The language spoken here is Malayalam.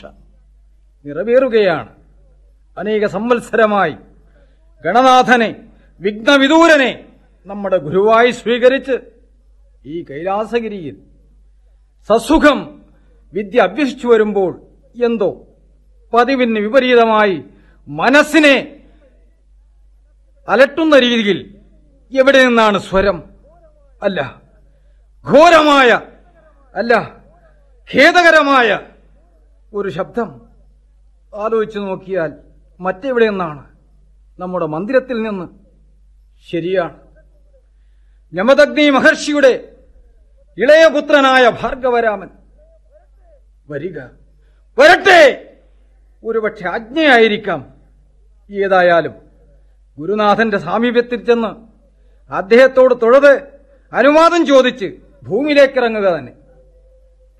നിറവേറുകയാണ്. അനേക സംവത്സരമായി ഗണനാഥനെ, വിഘ്നവിദൂരനെ നമ്മുടെ ഗുരുവായി സ്വീകരിച്ച് ഈ കൈലാസഗിരിയിൽ സസുഖം വിദ്യ അഭ്യസിച്ചു വരുമ്പോൾ എന്തോ പതിവിന് വിപരീതമായി മനസ്സിനെ അലട്ടുന്ന രീതിയിൽ എവിടെ നിന്നാണ് സ്വരം? അല്ല, ഘോരമായ, അല്ല ഖേദകരമായ ഒരു ശബ്ദം. ആലോചിച്ചു നോക്കിയാൽ മറ്റെവിടെ നിന്നാണ്? നമ്മുടെ മന്ദിരത്തിൽ നിന്ന്. ശരിയാണ്, യമദഗ്നി മഹർഷിയുടെ ഇളയപുത്രനായ ഭാർഗവരാമൻ. വരിക, വരട്ടെ. ഒരുപക്ഷെ ആജ്ഞയായിരിക്കാം. ഏതായാലും ഗുരുനാഥന്റെ സാമീപ്യത്തിൽ ചെന്ന് അദ്ദേഹത്തോട് തൊഴുത് അനുവാദം ചോദിച്ച് ഭൂമിയിലേക്കിറങ്ങുക തന്നെ.